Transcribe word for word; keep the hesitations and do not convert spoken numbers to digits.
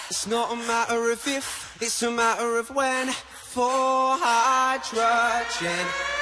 It's not a matter of if, it's a matter of when. For hydrogen.